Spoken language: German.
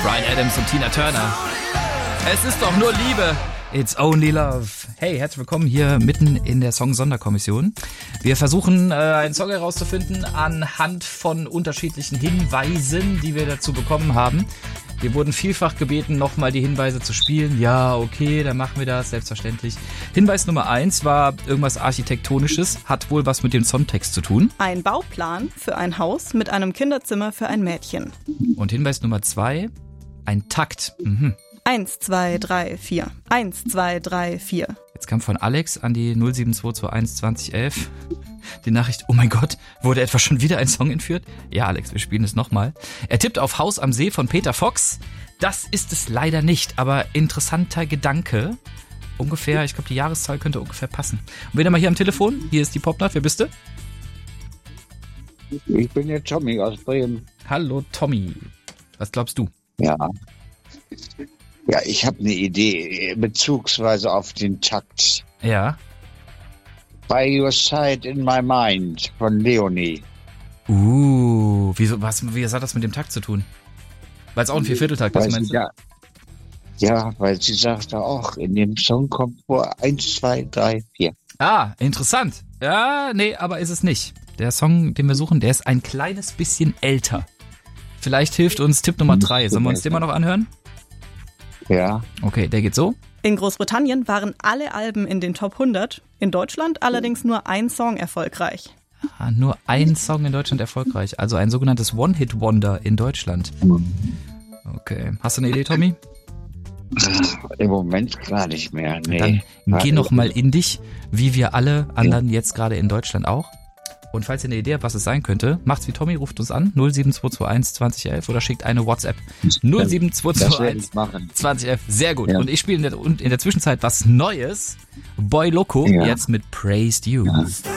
Bryan Adams und Tina Turner. Es ist doch nur Liebe. It's only love. Hey, herzlich willkommen hier mitten in der Song-Sonderkommission. Wir versuchen, einen Song herauszufinden anhand von unterschiedlichen Hinweisen, die wir dazu bekommen haben. Wir wurden vielfach gebeten, nochmal die Hinweise zu spielen. Ja, okay, dann machen wir das, selbstverständlich. Hinweis Nummer 1 war irgendwas Architektonisches, hat wohl was mit dem Songtext zu tun. Ein Bauplan für ein Haus mit einem Kinderzimmer für ein Mädchen. Und Hinweis Nummer 2, ein Takt. 1, 2, 3, 4. 1, 2, 3, 4. Jetzt kam von Alex an die 07221 2011 die Nachricht, oh mein Gott, wurde etwa schon wieder ein Song entführt? Ja, Alex, wir spielen es nochmal. Er tippt auf Haus am See von Peter Fox. Das ist es leider nicht, aber interessanter Gedanke. Ungefähr, ich glaube, die Jahreszahl könnte ungefähr passen. Und wen haben wir hier am Telefon? Hier ist die Popnacht, wer bist du? Ich bin der Tommy aus Bremen. Hallo Tommy, was glaubst du? Ja, ich habe eine Idee, bezugsweise auf den Takt. Ja. By Your Side in My Mind von Leonie. Wie hat das mit dem Takt zu tun? Weil es auch ein Viervierteltakt ist, meinst du? Ja, weil sie sagte auch, in dem Song kommt vor 1, 2, 3, 4. Ah, interessant. Ja, nee, aber ist es nicht. Der Song, den wir suchen, der ist ein kleines bisschen älter. Vielleicht hilft uns Tipp Nummer 3. Sollen wir uns den mal noch anhören? Ja. Okay, der geht so. In Großbritannien waren alle Alben in den Top 100, in Deutschland allerdings nur ein Song erfolgreich. Ah, nur ein Song in Deutschland erfolgreich, also ein sogenanntes One-Hit-Wonder in Deutschland. Okay, hast du eine Idee, Tommy? Im Moment gar nicht mehr, nee. Dann geh noch mal in dich, wie wir alle anderen jetzt gerade in Deutschland auch. Und falls ihr eine Idee habt, was es sein könnte, macht's wie Tommy, ruft uns an, 07221 2011 oder schickt eine WhatsApp. 07221 2011, sehr gut. Ja. Und ich spiele in der Zwischenzeit was Neues. Boy Loco, jetzt mit Praised You. Ja.